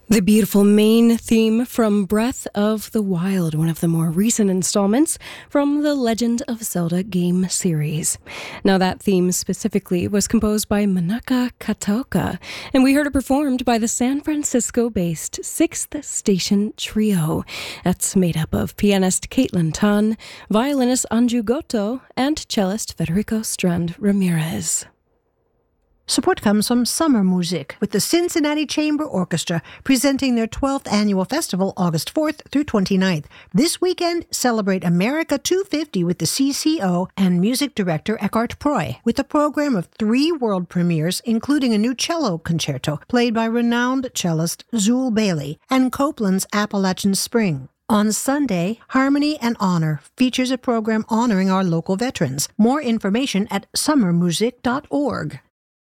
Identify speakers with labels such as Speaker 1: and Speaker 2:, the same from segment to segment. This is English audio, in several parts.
Speaker 1: The beautiful main theme from Breath of the Wild, one of the more recent installments from the Legend of Zelda game series. Now, that theme specifically was composed by Manaka Kataoka, and we heard it performed by the San Francisco-based Sixth Station Trio. That's made up of pianist Caitlin Tan, violinist Anju Goto, and cellist Federico Strand Ramirez.
Speaker 2: Support comes from Summer Music, with the Cincinnati Chamber Orchestra presenting their 12th annual festival August 4th through 29th. This weekend, celebrate America 250 with the CCO and music director Eckhart Proy, with a program of 3 world premieres, including a new cello concerto played by renowned cellist Zool Bailey, and Copland's Appalachian Spring. On Sunday, Harmony and Honor features a program honoring our local veterans. More information at summermusic.org.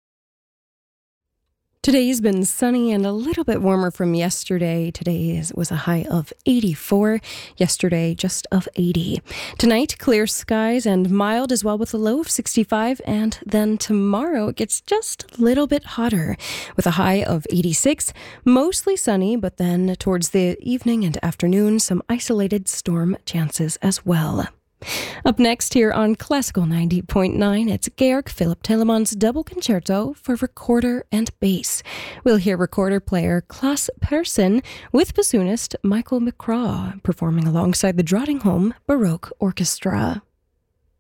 Speaker 1: Today's been sunny and a little bit warmer from yesterday. Today was a high of 84. Yesterday, just of 80. Tonight, clear skies and mild as well with a low of 65. And then tomorrow, it gets just a little bit hotter with a high of 86. Mostly sunny, but then towards the evening and afternoon, some isolated storm chances as well. Up next here on Classical 90.9, it's Georg Philipp Telemann's double concerto for recorder and bass. We'll hear recorder player Klaas Persson with bassoonist Michael McCraw performing alongside the Drottningholm Baroque Orchestra.